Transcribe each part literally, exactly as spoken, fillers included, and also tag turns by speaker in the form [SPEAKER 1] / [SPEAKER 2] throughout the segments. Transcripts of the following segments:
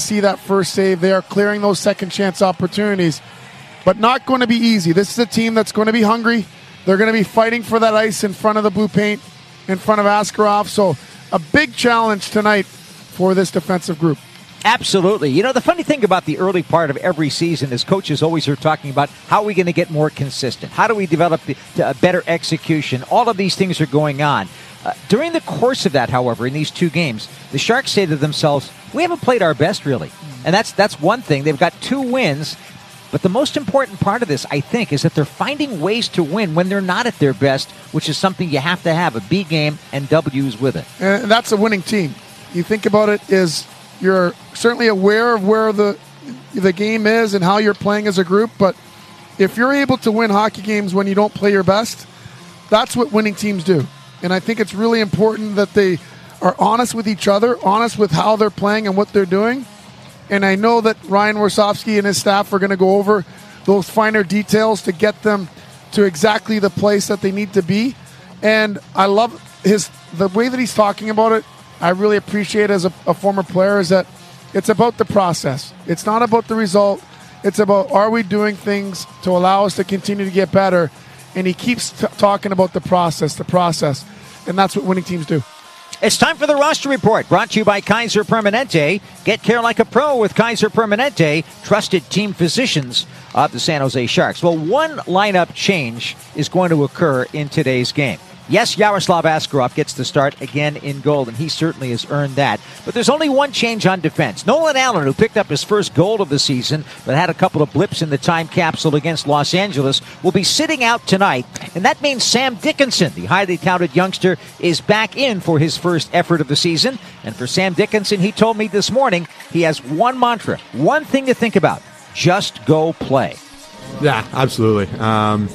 [SPEAKER 1] see that first save. They are clearing those second chance opportunities, but not going to be easy. This is a team that's going to be hungry. They're going to be fighting for that ice in front of the blue paint, in front of Askarov. So a big challenge tonight for this defensive group.
[SPEAKER 2] Absolutely. You know, the funny thing about the early part of every season is coaches always are talking about how are we going to get more consistent? How do we develop the, the, better execution? All of these things are going on. Uh, during the course of that, however, in these two games, the Sharks say to themselves, we haven't played our best, really. And that's that's one thing. They've got two wins. But the most important part of this, I think, is that they're finding ways to win when they're not at their best, which is something you have to have, a B game and W's with it.
[SPEAKER 1] And that's a winning team. You think about it, is you're certainly aware of where the the game is and how you're playing as a group, but if you're able to win hockey games when you don't play your best, that's what winning teams do. And I think it's really important that they are honest with each other, honest with how they're playing and what they're doing. And I know that Ryan Warsofsky and his staff are going to go over those finer details to get them to exactly the place that they need to be. And I love his the way that he's talking about it. I really appreciate as a, a former player is that it's about the process. It's not about the result. It's about, are we doing things to allow us to continue to get better? And he keeps t- talking about the process, the process. And that's what winning teams do.
[SPEAKER 2] It's time for the roster report, brought to you by Kaiser Permanente. Get care like a pro with Kaiser Permanente, trusted team physicians of the San Jose Sharks. Well, one lineup change is going to occur in today's game. Yes, Yaroslav Askarov gets the start again in goal, and he certainly has earned that. But there's only one change on defense. Nolan Allen, who picked up his first goal of the season, but had a couple of blips in the time capsule against Los Angeles, will be sitting out tonight. And that means Sam Dickinson, the highly touted youngster, is back in for his first effort of the season. And for Sam Dickinson, he told me this morning, he has one mantra, one thing to think about. Just go play.
[SPEAKER 3] Yeah, absolutely. Um,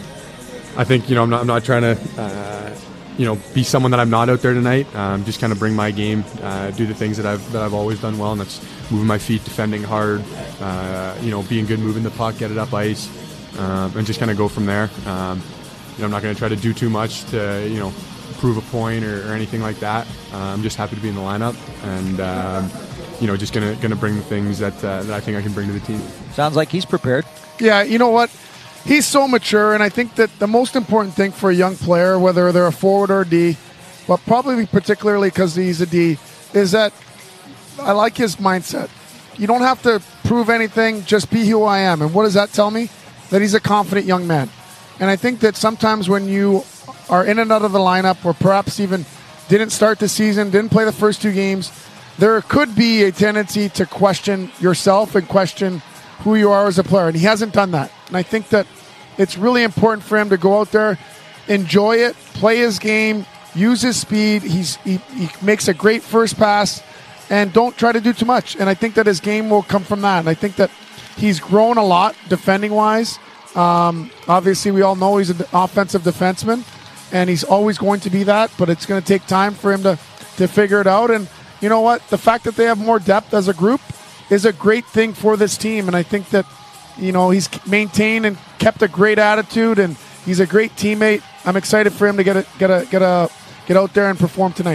[SPEAKER 3] I think, you know, I'm not, I'm not trying to, uh, you know, be someone that I'm not out there tonight. Um, just kind of bring my game, uh, do the things that I've that I've always done well, and that's moving my feet, defending hard, uh, you know, being good, moving the puck, get it up ice, um, and just kind of go from there. Um, you know, I'm not going to try to do too much to, you know, prove a point or, or anything like that. Uh, I'm just happy to be in the lineup, and um, you know, just gonna gonna bring the things that uh, that I think I can bring to the team.
[SPEAKER 2] Sounds like he's prepared.
[SPEAKER 1] Yeah, you know what? He's so mature, and I think that the most important thing for a young player, whether they're a forward or a D, but probably particularly because he's a D, is that I like his mindset. You don't have to prove anything, just be who I am. And what does that tell me? That he's a confident young man. And I think that sometimes when you are in and out of the lineup, or perhaps even didn't start the season, didn't play the first two games, there could be a tendency to question yourself and question who you are as a player, and he hasn't done that. And I think that it's really important for him to go out there, enjoy it, play his game, use his speed. He's he, he makes a great first pass, and don't try to do too much. And I think that his game will come from that. And I think that he's grown a lot defending-wise. Um, obviously, we all know he's an offensive defenseman, and he's always going to be that, but it's going to take time for him to, to figure it out. And you know what? The fact that they have more depth as a group is a great thing for this team, and I think that, you know, he's maintained and kept a great attitude, and he's a great teammate. I'm excited for him to get a, get a, get a, get out there and perform tonight.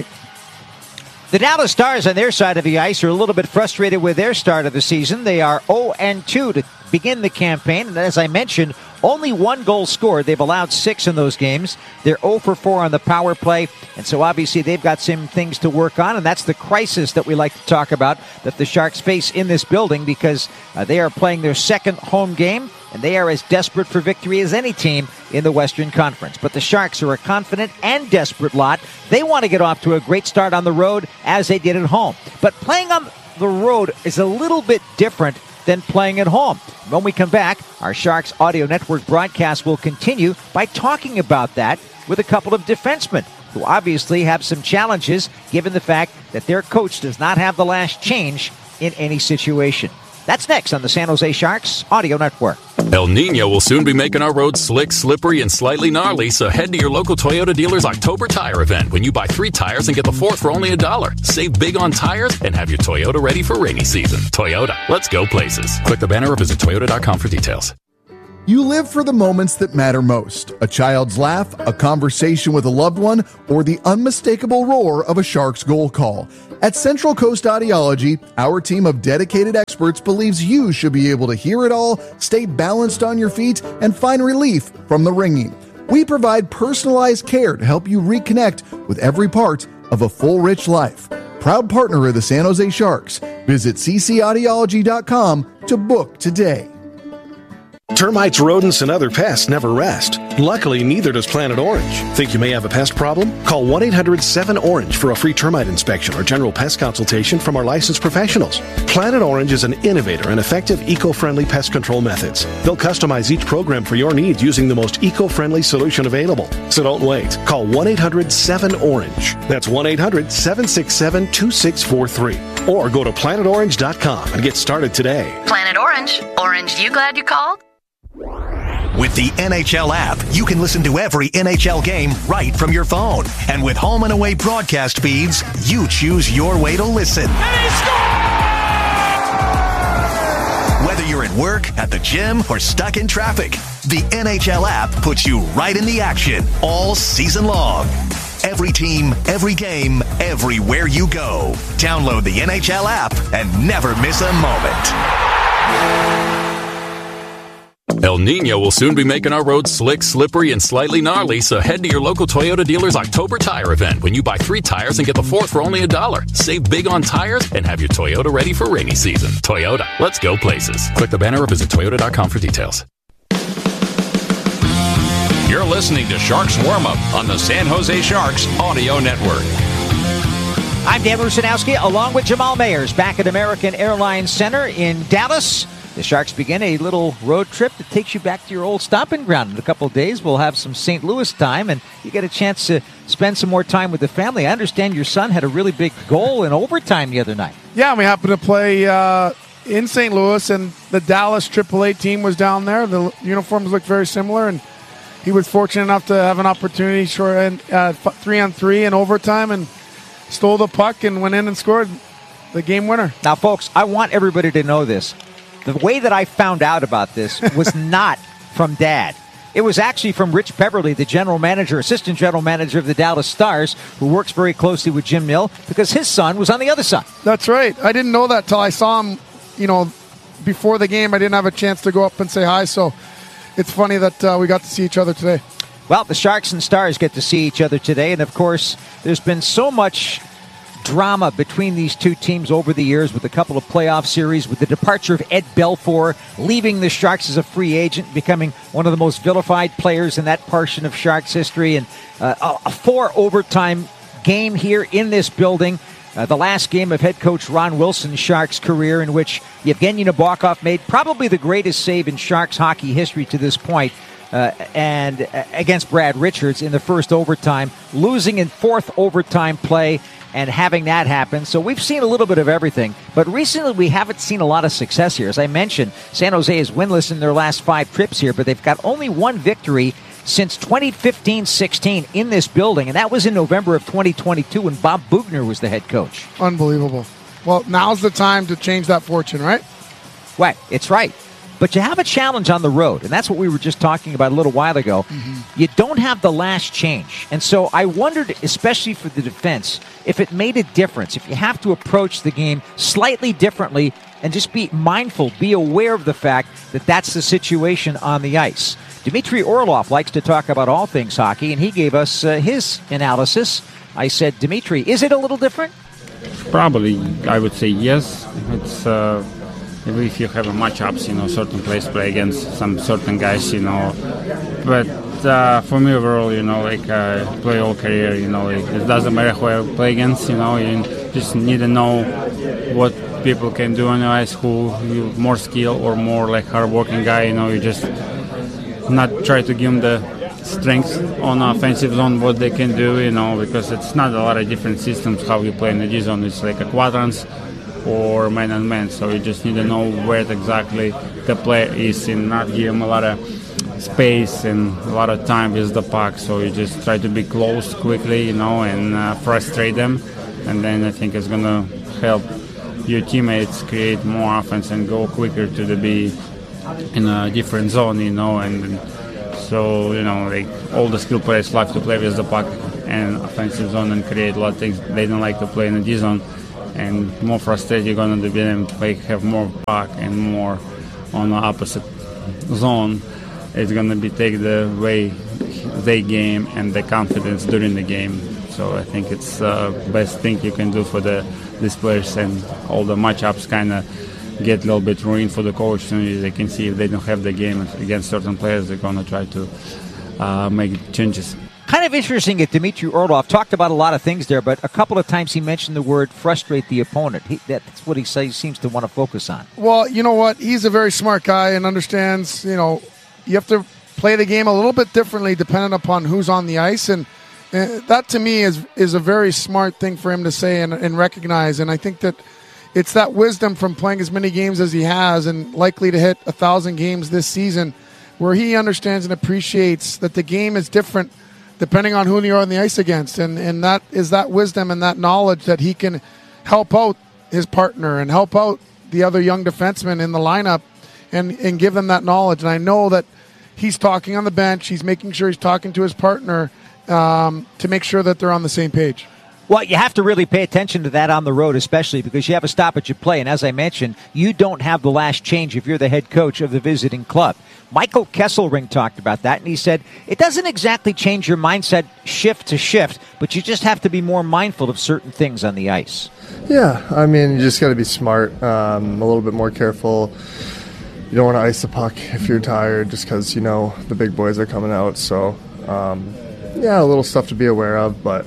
[SPEAKER 2] The Dallas Stars on their side of the ice are a little bit frustrated with their start of the season. They are oh and two to begin the campaign, and as I mentioned, only one goal scored. They've allowed six in those games. They're oh for four on the power play, and so obviously they've got some things to work on, and that's the crisis that we like to talk about that the Sharks face in this building, because uh, they are playing their second home game, and they are as desperate for victory as any team in the Western Conference. But the Sharks are a confident and desperate lot. They want to get off to a great start on the road as they did at home. But playing on the road is a little bit different than playing at home. When we come back, our Sharks Audio Network broadcast will continue by talking about that with a couple of defensemen who obviously have some challenges given the fact that their coach does not have the last change in any situation. That's next on the San Jose Sharks Audio Network.
[SPEAKER 4] El Nino will soon be making our roads slick, slippery, and slightly gnarly, so head to your local Toyota dealer's October tire event when you buy three tires and get the fourth for only a dollar. Save big on tires and have your Toyota ready for rainy season. Toyota, let's go places. Click the banner or visit toyota dot com for details.
[SPEAKER 5] You live for the moments that matter most. A child's laugh, a conversation with a loved one, or the unmistakable roar of a Sharks goal call. At Central Coast Audiology, our team of dedicated experts believes you should be able to hear it all, stay balanced on your feet, and find relief from the ringing. We provide personalized care to help you reconnect with every part of a full, rich life. Proud partner of the San Jose Sharks. Visit c c audiology dot com to book today.
[SPEAKER 6] Termites, rodents, and other pests never rest. Luckily, neither does Planet Orange. Think you may have a pest problem? Call one eight hundred seven orange for a free termite inspection or general pest consultation from our licensed professionals. Planet Orange is an innovator and effective eco-friendly pest control methods. They'll customize each program for your needs using the most eco-friendly solution available. So don't wait. Call one eight hundred seven orange. That's one eight hundred seven six seven two six four three. Or go to planet orange dot com and get started today.
[SPEAKER 7] Planet Orange. Orange, you glad you called?
[SPEAKER 8] With the N H L app, you can listen to every N H L game right from your phone. And with home and away broadcast feeds, you choose your way to listen.
[SPEAKER 9] And he scores!
[SPEAKER 8] Whether you're at work, at the gym, or stuck in traffic, the N H L app puts you right in the action all season long. Every team, every game, everywhere you go. Download the N H L app and never miss a moment.
[SPEAKER 4] El Nino will soon be making our roads slick, slippery, and slightly gnarly, so head to your local Toyota dealer's October tire event when you buy three tires and get the fourth for only a dollar. Save big on tires and have your Toyota ready for rainy season. Toyota, let's go places. Click the banner or visit toyota dot com for details.
[SPEAKER 10] You're listening to Sharks Warm Up on the San Jose Sharks Audio Network.
[SPEAKER 2] I'm Dan Rusanowski, along with Jamal Mayers, back at American Airlines Center in Dallas. The Sharks begin a little road trip that takes you back to your old stomping ground. In a couple of days, we'll have some Saint Louis time, and you get a chance to spend some more time with the family. I understand your son had a really big goal in overtime the other night.
[SPEAKER 1] Yeah, we happened to play uh, in Saint Louis, and the Dallas triple A team was down there. The uniforms looked very similar, and he was fortunate enough to have an opportunity short end, uh, three on three in overtime, and stole the puck and went in and scored the game winner.
[SPEAKER 2] Now, folks, I want everybody to know this. The way that I found out about this was not from Dad. It was actually from Rich Peverly, the general manager, assistant general manager of the Dallas Stars, who works very closely with Jim Nill, because his son was on the other side.
[SPEAKER 1] That's right. I didn't know that till I saw him, you know, before the game. I didn't have a chance to go up and say hi, so it's funny that uh, we got to see each other today.
[SPEAKER 2] Well, the Sharks and Stars get to see each other today, and of course, there's been so much drama between these two teams over the years, with a couple of playoff series, with the departure of Ed Belfour, leaving the Sharks as a free agent, becoming one of the most vilified players in that portion of Sharks history, and uh, a four overtime game here in this building. Uh, the last game of head coach Ron Wilson's Sharks career, in which Yevgeny Nabokov made probably the greatest save in Sharks hockey history to this point, uh, and uh, against Brad Richards in the first overtime, losing in fourth overtime play and having that happen. So we've seen a little bit of everything, but recently we haven't seen a lot of success here. As I mentioned, San Jose is winless in their last five trips here, but they've got only one victory since twenty fifteen sixteen in this building, and that was in November of twenty twenty-two when Bob Bugner was the head coach.
[SPEAKER 1] Unbelievable. Well, now's the time to change that fortune, right?
[SPEAKER 2] Right, it's right. But you have a challenge on the road, and that's what we were just talking about a little while ago. Mm-hmm. You don't have the last change. And so I wondered, especially for the defense, if it made a difference, if you have to approach the game slightly differently and just be mindful, be aware of the fact that that's the situation on the ice. Dmitry Orlov likes to talk about all things hockey, and he gave us uh, his analysis. I said, Dmitry, is it a little different?
[SPEAKER 11] Probably, I would say yes. It's... Uh If you have a matchups, you know, certain players play against some certain guys, you know. But uh, for me overall, you know, like uh, play all career, you know, like, it doesn't matter who I play against, you know. You just need to know what people can do on the ice, who you more skill or more like hard-working guy, you know. You just not try to give them the strength on offensive zone, what they can do, you know, because it's not a lot of different systems how you play in the G zone. It's like a quadrants or man on man, so you just need to know where exactly the player is and not give him a lot of space and a lot of time with the puck. So you just try to be close quickly, you know, and uh, frustrate them, and then I think it's gonna help your teammates create more offense and go quicker to the be in a different zone, you know. And so, you know, like all the skill players love to play with the puck and offensive zone and create a lot of things. They don't like to play in the D zone. and more frustrated you're going to be them. They have more puck and more on the opposite zone. It's going to be take the way they game and the confidence during the game. So I think it's the uh, best thing you can do for the these players, and all the matchups kind of get a little bit ruined for the coach. Soon they can see if they don't have the game against certain players, they're going to try to uh, make changes.
[SPEAKER 2] Kind of interesting that Dmitry Orlov talked about a lot of things there, but a couple of times he mentioned the word frustrate the opponent. He, that's what he says, he seems to want to focus on.
[SPEAKER 1] Well, you know what? He's a very smart guy and understands, you know, you have to play the game a little bit differently depending upon who's on the ice. And, and that, to me, is is a very smart thing for him to say and, and recognize. And I think that it's that wisdom from playing as many games as he has and likely to hit a thousand games this season where he understands and appreciates that the game is different depending on who you're on the ice against. And, and that is that wisdom and that knowledge that he can help out his partner and help out the other young defensemen in the lineup and, and give them that knowledge. And I know that he's talking on the bench. He's making sure he's talking to his partner um, to make sure that they're on the same page.
[SPEAKER 2] Well, you have to really pay attention to that on the road, especially because you have a stoppage of play. And as I mentioned, you don't have the last change if you're the head coach of the visiting club. Michael Kesselring talked about that, and he said it doesn't exactly change your mindset shift to shift, but you just have to be more mindful of certain things on the ice.
[SPEAKER 12] Yeah, I mean, you just got to be smart, um, a little bit more careful. You don't want to ice the puck if you're tired just because, you know, the big boys are coming out. So, um, yeah, a little stuff to be aware of, but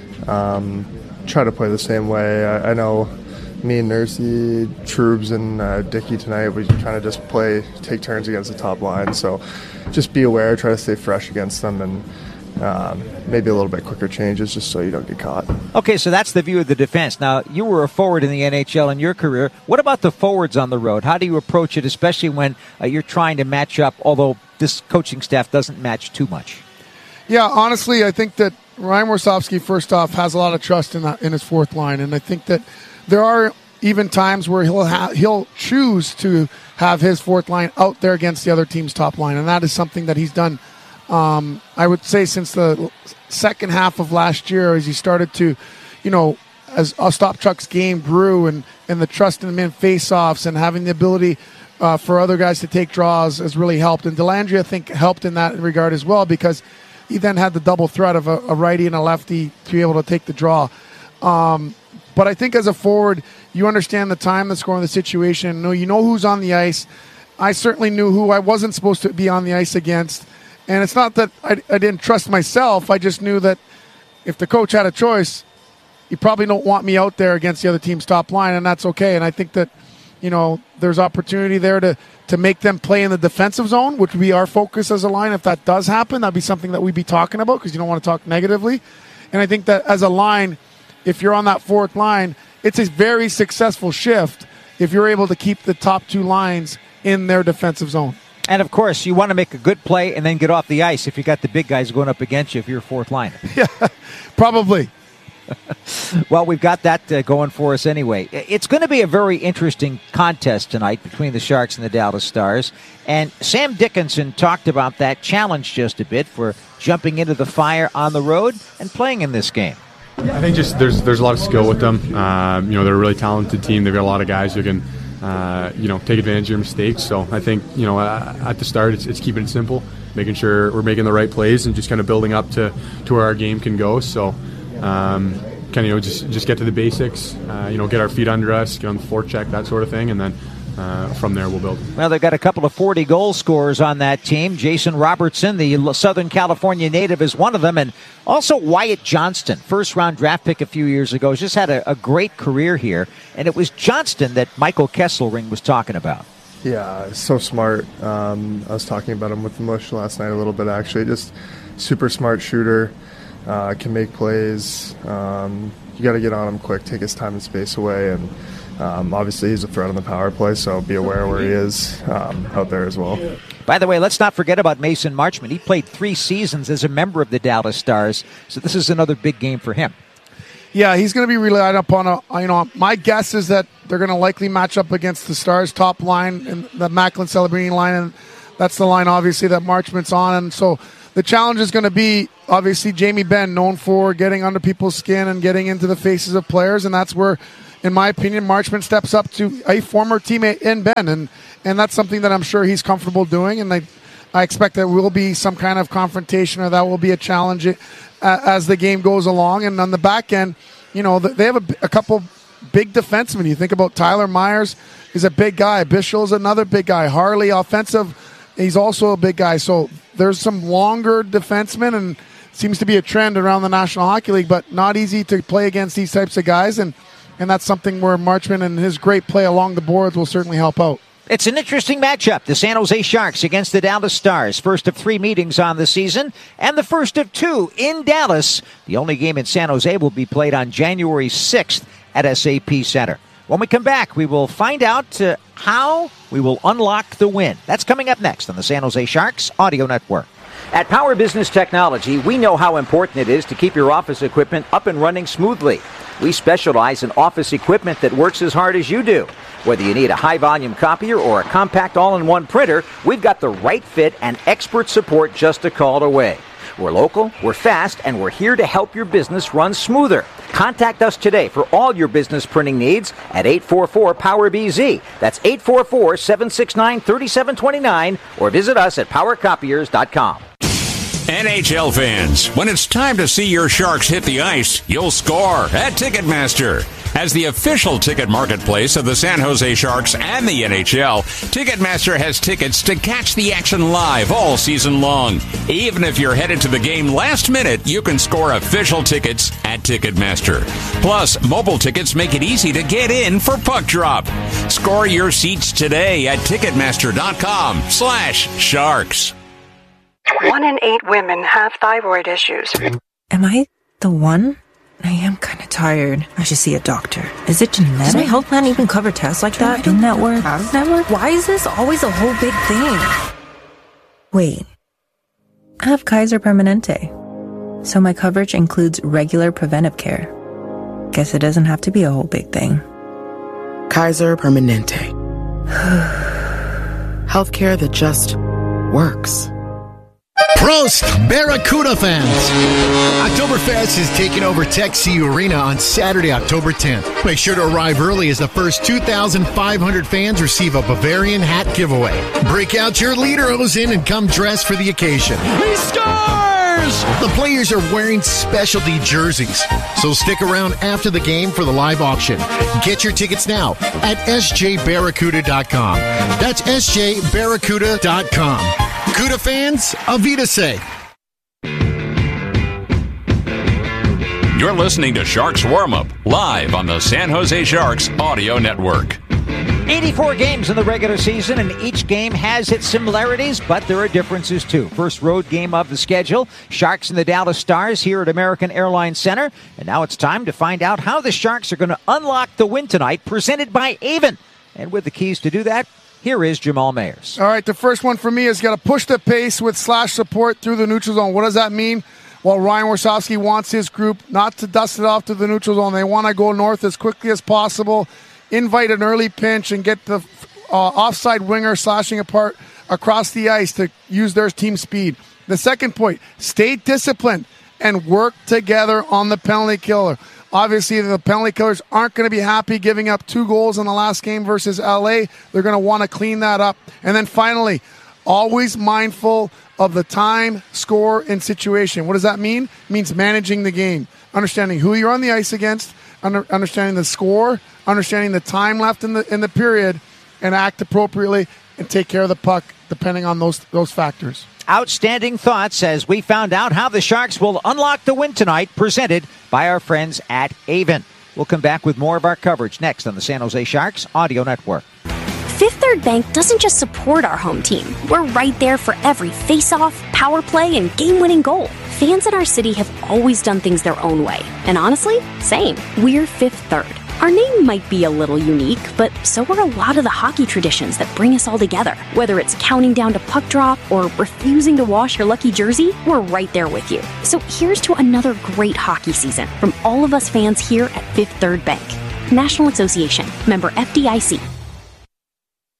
[SPEAKER 12] um, try to play the same way. I, I know me and Nursey, Trubes, and uh, Dickey tonight, we kind of just play, take turns against the top line. So just be aware, try to stay fresh against them, and um, maybe a little bit quicker changes just so you don't get caught.
[SPEAKER 2] Okay, so that's the view of the defense. Now, you were a forward in the N H L in your career. What about the forwards on the road? How do you approach it, especially when uh, you're trying to match up, although this coaching staff doesn't match too much?
[SPEAKER 1] Yeah, honestly, I think that Ryan Warsofsky, first off, has a lot of trust in that, in his fourth line, and I think that there are even times where he'll ha- he'll choose to have his fourth line out there against the other team's top line, and that is something that he's done, um, I would say, since the second half of last year as he started to, you know, as Ostapchuk's game grew and, and the trust in him in face-offs and having the ability uh, for other guys to take draws has really helped. And Dellandrea, I think, helped in that regard as well because he then had the double threat of a, a righty and a lefty to be able to take the draw. Um, but I think as a forward, you understand the time, the score, and the situation. You know who's on the ice. I certainly knew who I wasn't supposed to be on the ice against. And it's not that I, I didn't trust myself. I just knew that if the coach had a choice, you probably don't want me out there against the other team's top line, and that's okay. And I think that, you know, there's opportunity there to, to make them play in the defensive zone, which would be our focus as a line. If that does happen, that'd be something that we'd be talking about because you don't want to talk negatively. And I think that as a line, if you're on that fourth line, it's a very successful shift if you're able to keep the top two lines in their defensive zone.
[SPEAKER 2] And, of course, you want to make a good play and then get off the ice if you got the big guys going up against you if you're a fourth liner.
[SPEAKER 1] Yeah, probably.
[SPEAKER 2] Well, we've got that uh, going for us anyway. It's going to be a very interesting contest tonight between the Sharks and the Dallas Stars. And Sam Dickinson talked about that challenge just a bit for jumping into the fire on the road and playing in this game.
[SPEAKER 3] I think just there's there's a lot of skill with them. Uh, you know, they're a really talented team. They've got a lot of guys who can, uh, you know, take advantage of your mistakes. So I think, you know, uh, at the start, it's, it's keeping it simple, making sure we're making the right plays and just kind of building up to, to where our game can go. So, um, kind of, you know, just just get to the basics, uh, you know, get our feet under us, get on the forecheck, that sort of thing, and then uh, from there we'll build.
[SPEAKER 2] Well, they've got a couple of forty goal scorers on that team. Jason Robertson, the Southern California native, is one of them, and also Wyatt Johnston, first-round draft pick a few years ago, has just had a, a great career here, and it was Johnston that Michael Kesselring was talking about.
[SPEAKER 12] Yeah, so smart. Um, I was talking about him with Mush last night a little bit, actually. Just super smart shooter, uh, can make plays. Um, you got to get on him quick, take his time and space away, and um, obviously he's a threat on the power play, so be aware where he is um, out there as well.
[SPEAKER 2] By the way, let's not forget about Mason Marchment. He played three seasons as a member of the Dallas Stars, so this is another big game for him.
[SPEAKER 1] Yeah, he's going to be relied upon. A, you know, my guess is that they're going to likely match up against the Stars' top line and the Macklin Celebrini line, and that's the line, obviously, that Marchment's on. And so the challenge is going to be, obviously, Jamie Benn, known for getting under people's skin and getting into the faces of players, and that's where, in my opinion, Marchment steps up to a former teammate in Ben, and and that's something that I'm sure he's comfortable doing, and I, I expect there will be some kind of confrontation or that will be a challenge uh, as the game goes along. And on the back end, you know, they have a, a couple big defensemen. You think about Tyler Myers, he's a big guy. Bischel's another big guy. Harley, offensive, he's also a big guy. So there's some longer defensemen, and seems to be a trend around the National Hockey League, but not easy to play against these types of guys, and, and that's something where Marchment and his great play along the boards will certainly help out.
[SPEAKER 2] It's an interesting matchup. The San Jose Sharks against the Dallas Stars. First of three meetings on the season, and the first of two in Dallas. The only game in San Jose will be played on January sixth at S A P Center. When we come back, we will find out uh, how we will unlock the win. That's coming up next on the San Jose Sharks Audio Network.
[SPEAKER 13] At Power Business Technology, we know how important it is to keep your office equipment up and running smoothly. We specialize in office equipment that works as hard as you do. Whether you need a high-volume copier or a compact all-in-one printer, we've got the right fit and expert support just a call away. We're local, we're fast, and we're here to help your business run smoother. Contact us today for all your business printing needs at eight four four, P O W E R B Z. That's eight four four, seven six nine, three seven two nine, or visit us at power copiers dot com.
[SPEAKER 10] N H L fans, when it's time to see your Sharks hit the ice, you'll score at Ticketmaster. As the official ticket marketplace of the San Jose Sharks and the N H L, Ticketmaster has tickets to catch the action live all season long. Even if you're headed to the game last minute, you can score official tickets at Ticketmaster. Plus, mobile tickets make it easy to get in for puck drop. Score your seats today at Ticketmaster.com slash Sharks.
[SPEAKER 14] One in eight women have thyroid issues.
[SPEAKER 15] Am I the one? I am kind of tired. I should see a doctor. Is it genetic? Does my health plan even cover tests like that? In network? Out of network? Why is this always a whole big thing? Wait. I have Kaiser Permanente. So my coverage includes regular preventive care. Guess it doesn't have to be a whole big thing.
[SPEAKER 16] Kaiser Permanente. Healthcare that just works.
[SPEAKER 17] Prost, Barracuda fans! Oktoberfest is taking over Tech C U Arena on Saturday, October tenth. Make sure to arrive early as the first two thousand five hundred fans receive a Bavarian hat giveaway. Break out your Lederhosen and come dressed for the occasion.
[SPEAKER 9] He scores!
[SPEAKER 17] The players are wearing specialty jerseys, so stick around after the game for the live auction. Get your tickets now at S J Barracuda dot com. That's S J Barracuda dot com. Cuda fans, Avita say.
[SPEAKER 10] You're listening to Sharks Warm Up, live on the San Jose Sharks Audio Network.
[SPEAKER 2] eighty-four games in the regular season, and each game has its similarities, but there are differences too. First road game of the schedule, Sharks and the Dallas Stars here at American Airlines Center. And now it's time to find out how the Sharks are going to unlock the win tonight, presented by Avon. And with the keys to do that, here is Jamal Mayers.
[SPEAKER 1] All right, the first one for me is got to push the pace with slash support through the neutral zone. What does that mean? Well, Ryan Warsofsky wants his group not to dust it off to the neutral zone. They want to go north as quickly as possible, invite an early pinch, and get the uh, offside winger slashing apart across the ice to use their team speed. The second point, stay disciplined and work together on the penalty killer. Obviously, the penalty killers aren't going to be happy giving up two goals in the last game versus L A. They're going to want to clean that up. And then finally, always mindful of the time, score, and situation. What does that mean? It means managing the game, understanding who you're on the ice against, under, understanding the score, understanding the time left in the in the period, and act appropriately and take care of the puck depending on those those factors.
[SPEAKER 2] Outstanding thoughts as we found out how the Sharks will unlock the win tonight, presented by our friends at Avon. We'll come back with more of our coverage next on the San Jose Sharks Audio Network.
[SPEAKER 18] Fifth Third Bank doesn't just support our home team. We're right there for every face-off, power play, and game-winning goal. Fans in our city have always done things their own way. And honestly, same. We're Fifth Third. Our name might be a little unique, but so are a lot of the hockey traditions that bring us all together. Whether it's counting down to puck drop or refusing to wash your lucky jersey, we're right there with you. So here's to another great hockey season from all of us fans here at Fifth Third Bank. National Association, member F D I C.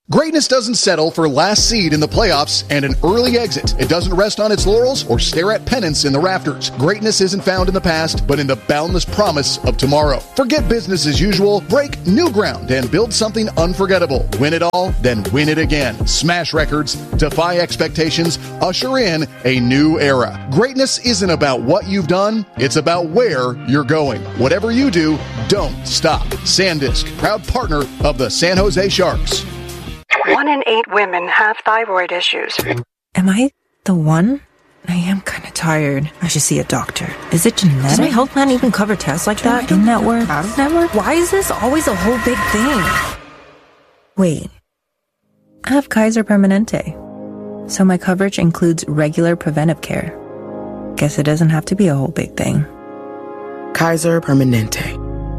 [SPEAKER 5] Greatness doesn't settle for last seed in the playoffs and an early exit. It doesn't rest on its laurels or stare at pennants in the rafters. Greatness isn't found in the past, but in the boundless promise of tomorrow. Forget business as usual, break new ground, and build something unforgettable. Win it all, then win it again. Smash records, defy expectations, usher in a new era. Greatness isn't about what you've done, it's about where you're going. Whatever you do, don't stop. SanDisk, proud partner of the San Jose Sharks.
[SPEAKER 14] One in eight women have thyroid issues.
[SPEAKER 15] Am I the one? I am kind of tired. I should see a doctor. Is it genetic? Does my health plan even cover tests like that? In-network? Out-of-network? Why is this always a whole big thing? Wait. I have Kaiser Permanente. So my coverage includes regular preventive care. Guess it doesn't have to be a whole big thing.
[SPEAKER 16] Kaiser Permanente.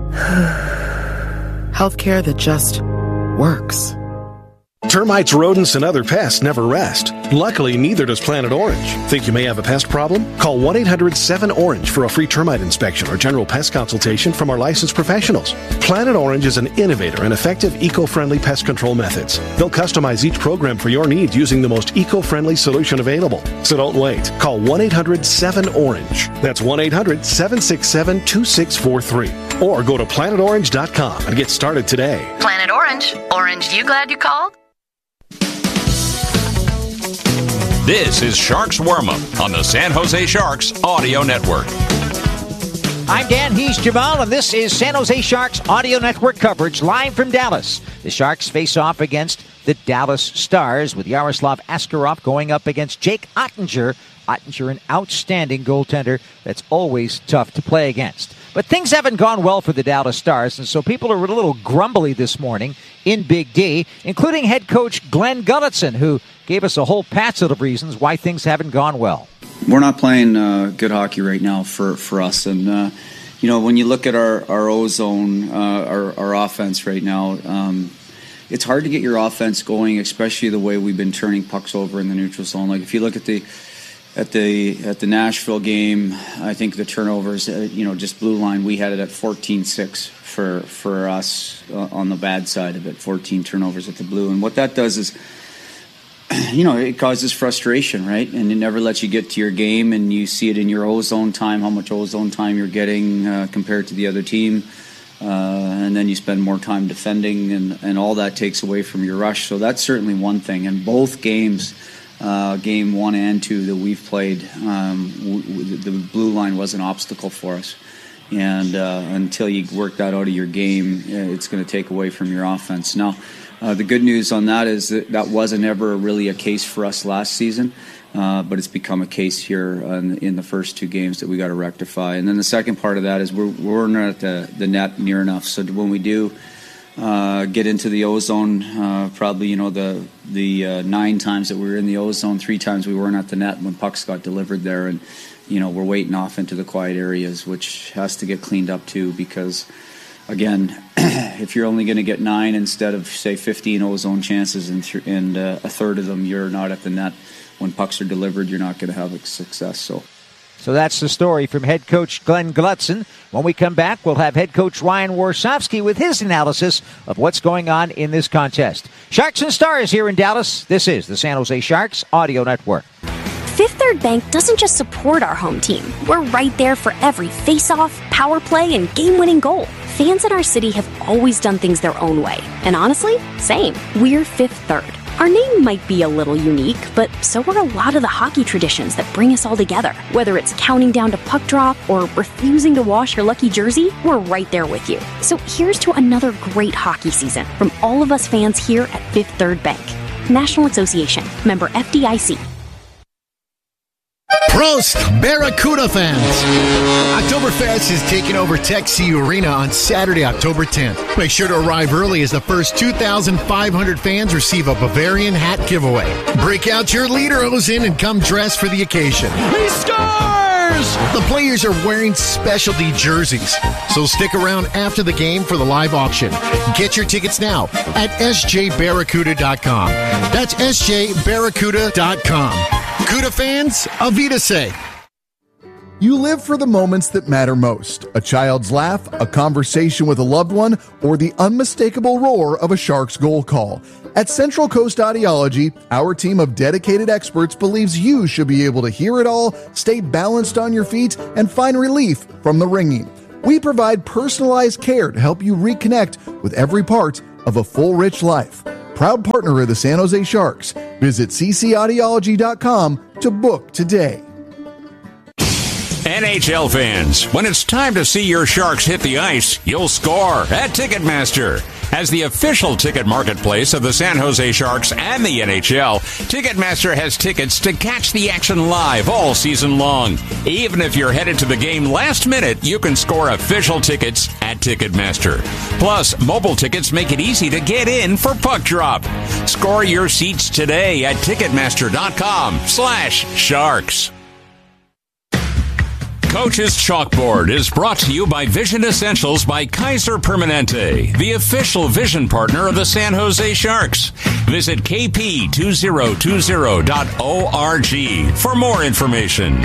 [SPEAKER 16] Healthcare that just works.
[SPEAKER 6] Termites, rodents, and other pests never rest. Luckily, neither does Planet Orange. Think you may have a pest problem? Call one eight hundred seven orange for a free termite inspection or general pest consultation from our licensed professionals. Planet Orange is an innovator and effective eco-friendly pest control methods. They'll customize each program for your needs using the most eco-friendly solution available. So don't wait. Call one eight hundred seven orange. That's one eight hundred seven six seven two six four three. Or go to planet orange dot com and get started today.
[SPEAKER 7] Planet Orange. Orange, you glad you called?
[SPEAKER 10] This is Sharks Warm-Up on the San Jose Sharks Audio Network.
[SPEAKER 2] I'm Dan, he's Jamal, and this is San Jose Sharks Audio Network coverage live from Dallas. The Sharks face off against the Dallas Stars with Yaroslav Askarov going up against Jake Ottinger. Ottinger, an outstanding goaltender that's always tough to play against. But things haven't gone well for the Dallas Stars, and so people are a little grumbly this morning in Big D, including head coach Glenn Gulutzan, who gave us a whole passel of reasons why things haven't gone well.
[SPEAKER 19] We're not playing uh, good hockey right now for, for us, and uh, you know, when you look at our, our ozone, uh, our, our offense right now, um, it's hard to get your offense going, especially the way we've been turning pucks over in the neutral zone. Like if you look at the At the at the Nashville game, I think the turnovers, uh, you know, just blue line, we had it at fourteen six for for us uh, on the bad side of it, fourteen turnovers at the blue. And what that does is, you know, it causes frustration, right? And it never lets you get to your game, and you see it in your ozone time, how much ozone time you're getting uh, compared to the other team. Uh, and then you spend more time defending, and, and all that takes away from your rush. So that's certainly one thing. And both games, Uh, game one and two that we've played, um, w- w- the blue line was an obstacle for us. And uh, until you work that out of your game, it's going to take away from your offense. Now, uh, the good news on that is that that wasn't ever really a case for us last season, uh, but it's become a case here in, in the first two games that we got to rectify. And then the second part of that is we're, we're not at the, the net near enough. So when we do Uh, get into the ozone, uh, probably, you know, the the uh, nine times that we were in the ozone, three times we weren't at the net when pucks got delivered there. And, you know, we're waiting off into the quiet areas, which has to get cleaned up too, because, again, if you're only going to get nine instead of, say, fifteen ozone chances and, th- and uh, a third of them you're not at the net when pucks are delivered, you're not going to have a success. So.
[SPEAKER 2] So that's the story from head coach Glenn Gulutzan. When we come back, we'll have head coach Ryan Warsofsky with his analysis of what's going on in this contest. Sharks and Stars here in Dallas. This is the San Jose Sharks Audio Network.
[SPEAKER 18] Fifth Third Bank doesn't just support our home team. We're right there for every face-off, power play, and game-winning goal. Fans in our city have always done things their own way. And honestly, same. We're Fifth Third. Our name might be a little unique, but so are a lot of the hockey traditions that bring us all together. Whether it's counting down to puck drop or refusing to wash your lucky jersey, we're right there with you. So here's to another great hockey season from all of us fans here at Fifth Third Bank. National Association, member F D I C.
[SPEAKER 17] Prost, Barracuda fans! Oktoberfest is taking over Tech C U Arena on Saturday, October tenth. Make sure to arrive early as the first two thousand five hundred fans receive a Bavarian hat giveaway. Break out your lederhosen and come dressed for the occasion.
[SPEAKER 9] He scores!
[SPEAKER 17] The players are wearing specialty jerseys, so stick around after the game for the live auction. Get your tickets now at S J barracuda dot com. That's S J barracuda dot com. Cuda fans, Avita say.
[SPEAKER 5] You live for the moments that matter most. A child's laugh, a conversation with a loved one, or the unmistakable roar of a Sharks goal call. At Central Coast Audiology, our team of dedicated experts believes you should be able to hear it all, stay balanced on your feet, and find relief from the ringing. We provide personalized care to help you reconnect with every part of a full, rich life. Proud partner of the San Jose Sharks. Visit c c audiology dot com to book today.
[SPEAKER 10] N H L fans, when it's time to see your Sharks hit the ice, you'll score at Ticketmaster. As the official ticket marketplace of the San Jose Sharks and the N H L, Ticketmaster has tickets to catch the action live all season long. Even if you're headed to the game last minute, you can score official tickets at Ticketmaster. Plus, mobile tickets make it easy to get in for puck drop. Score your seats today at Ticketmaster.com slash Sharks. Coach's Chalkboard is brought to you by Vision Essentials by Kaiser Permanente, the official vision partner of the San Jose Sharks. Visit k p two zero two zero dot org for more information.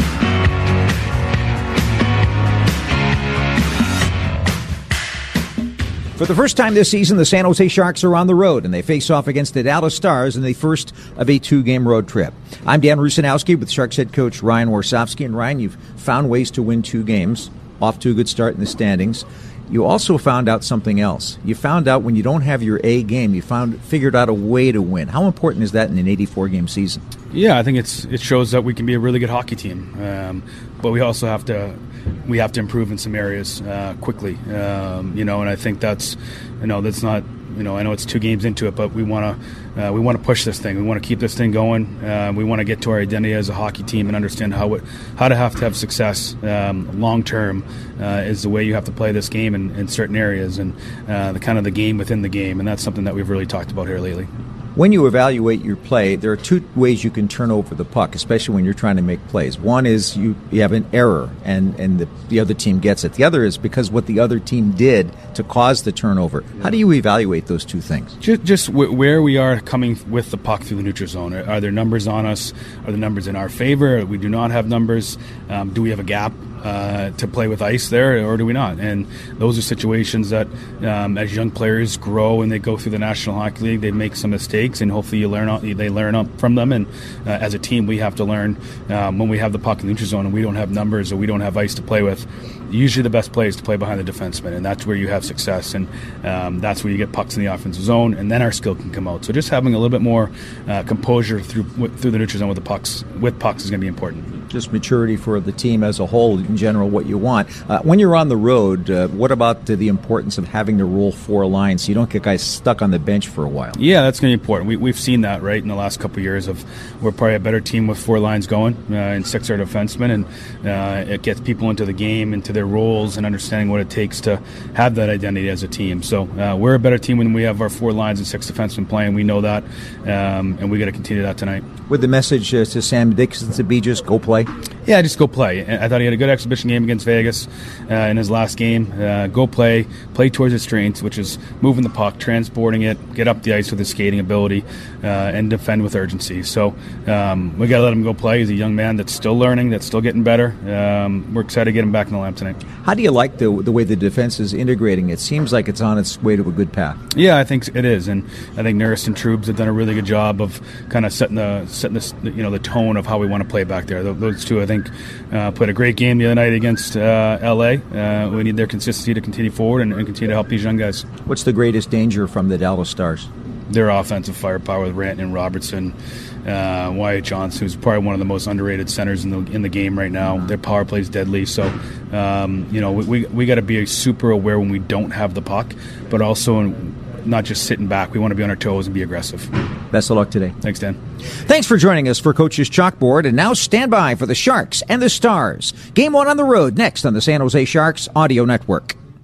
[SPEAKER 2] For the first time this season, the San Jose Sharks are on the road, and they face off against the Dallas Stars in the first of a two-game road trip. I'm Dan Rusanowski with Sharks head coach Ryan Warsofsky. And Ryan, you've found ways to win two games, off to a good start in the standings. You also found out something else. You found out when you don't have your A game, you found figured out a way to win. How important is that in an eighty-four game season?
[SPEAKER 20] Yeah, I think it's it shows that we can be a really good hockey team, um, but we also have to we have to improve in some areas uh, quickly. Um, you know, and I think that's you know that's not you know I know it's two games into it, but we want to uh, we want to push this thing. We want to keep this thing going. Uh, we want to get to our identity as a hockey team and understand how it, how to have to have success um, long term uh, is the way you have to play this game in, in certain areas and uh, the kind of the game within the game, and that's something that we've really talked about here lately.
[SPEAKER 2] When you evaluate your play, there are two ways you can turn over the puck, especially when you're trying to make plays. One is you, you have an error, and, and the, the other team gets it. The other is because what the other team did to cause the turnover. How do you evaluate those two things?
[SPEAKER 20] Just, just w- where we are coming with the puck through the neutral zone. Are, are there numbers on us? Are the numbers in our favor? We do not have numbers. Um, do we have a gap uh, to play with ice there, or do we not? And those are situations that um, as young players grow and they go through the National Hockey League, they make some mistakes, and hopefully you learn they learn up from them. And uh, as a team, we have to learn um, when we have the puck in the neutral zone and we don't have numbers or we don't have ice to play with. Usually the best play is to play behind the defenseman, and that's where you have success, and um, that's where you get pucks in the offensive zone, and then our skill can come out. So just having a little bit more uh, composure through through the neutral zone with the pucks with pucks is going to be important.
[SPEAKER 2] Just maturity for the team as a whole, in general, what you want. Uh, when you're on the road, uh, what about uh, the importance of having to roll four lines so you don't get guys stuck on the bench for a while?
[SPEAKER 20] Yeah, that's going to be important. We, we've seen that, right, in the last couple of years. Of we're probably a better team with four lines going uh, and six are defensemen, and uh, it gets people into the game, into their roles, and understanding what it takes to have that identity as a team. So uh, we're a better team when we have our four lines and six defensemen playing. We know that, um, and we got to continue that tonight.
[SPEAKER 2] Would the message uh, to Sam Dixon to be just go play?
[SPEAKER 20] Yeah, just go play. I thought he had a good exhibition game against Vegas uh, in his last game. Uh, go play, play towards his strengths, which is moving the puck, transporting it, get up the ice with his skating ability, uh, and defend with urgency. So um, we got to let him go play. He's a young man that's still learning, that's still getting better. Um, we're excited to get him back in the lab tonight.
[SPEAKER 2] How do you like the the way the defense is integrating? It seems like it's on its way to a good path.
[SPEAKER 20] Yeah, I think it is, and I think Nurse and Troops have done a really good job of kind of setting the setting the you know the tone of how we want to play back there. Those two, I think, uh, played a great game the other night against uh, L A. Uh, we need their consistency to continue forward and, and continue to help these young guys.
[SPEAKER 2] What's the greatest danger from the Dallas Stars?
[SPEAKER 20] Their offensive firepower with Rantanen and Robertson, uh, Wyatt Johnson, who's probably one of the most underrated centers in the in the game right now. Their power play is deadly. So, um, you know, we we, we got to be super aware when we don't have the puck, but also in, not just sitting back. We want to be on our toes and be aggressive.
[SPEAKER 2] Best of luck today.
[SPEAKER 20] Thanks, Dan.
[SPEAKER 2] Thanks for joining us for Coach's Chalkboard. And now stand by for the Sharks and the Stars. Game one on the road next on the San Jose Sharks Audio Network.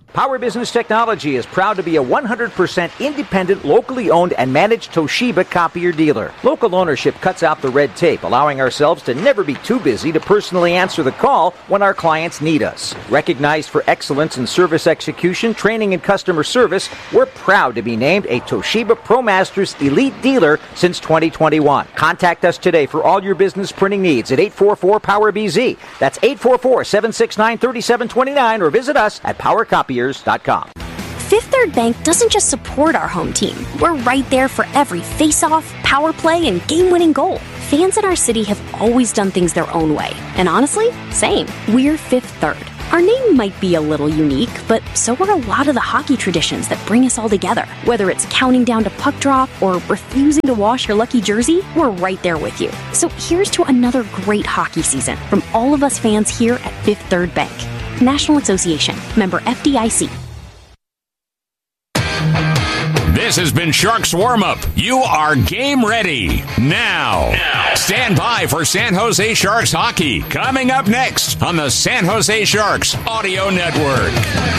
[SPEAKER 13] Power Business Technology is proud to be a one hundred percent independent, locally owned and managed Toshiba copier dealer. Local ownership cuts out the red tape, allowing ourselves to never be too busy to personally answer the call when our clients need us. Recognized for excellence in service execution, training, and customer service, we're proud to be named a Toshiba ProMasters Elite Dealer since twenty twenty-one. Contact us today for all your business printing needs at eight four four, power B Z. That's eight four four, seven six nine, three seven two nine, or visit us at power copiers dot com.
[SPEAKER 18] Fifth Third Bank doesn't just support our home team. We're right there for every face-off, power play, and game-winning goal. Fans in our city have always done things their own way. And honestly, same. We're Fifth Third. Our name might be a little unique, but so are a lot of the hockey traditions that bring us all together. Whether it's counting down to puck drop or refusing to wash your lucky jersey, we're right there with you. So here's to another great hockey season from all of us fans here at Fifth Third Bank. National Association. Member F D I C.
[SPEAKER 10] This has been Sharks Warm Up. You are game ready now. now. Stand by for San Jose Sharks hockey coming up next on the San Jose Sharks Audio Network.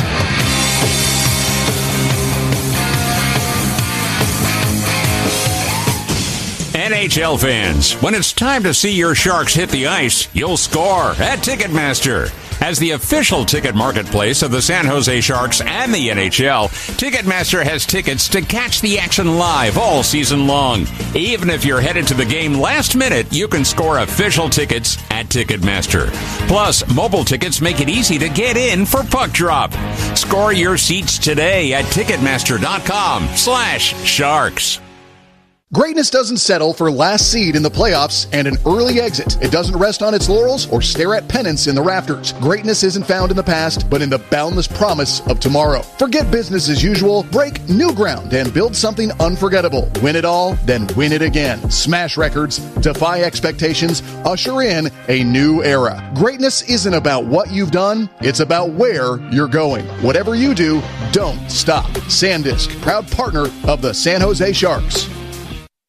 [SPEAKER 10] N H L fans, when it's time to see your Sharks hit the ice, you'll score at Ticketmaster. As the official ticket marketplace of the San Jose Sharks and the N H L, Ticketmaster has tickets to catch the action live all season long. Even if you're headed to the game last minute, you can score official tickets at Ticketmaster. Plus, mobile tickets make it easy to get in for puck drop. Score your seats today at Ticketmaster.com slash Sharks.
[SPEAKER 5] Greatness doesn't settle for last seed in the playoffs and an early exit. It doesn't rest on its laurels or stare at pennants in the rafters. Greatness isn't found in the past, but in the boundless promise of tomorrow. Forget business as usual, break new ground, and build something unforgettable. Win it all, then win it again. Smash records, defy expectations, usher in a new era. Greatness isn't about what you've done, it's about where you're going. Whatever you do, don't stop. SanDisk, proud partner of the San Jose Sharks.